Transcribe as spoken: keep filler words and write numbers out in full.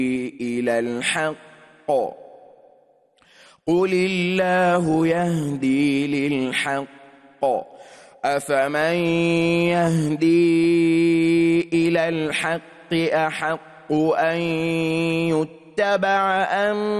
إلى الحق قل الله يهدي للحق أفمن يهدي إلى الحق أحق أن يتبع أم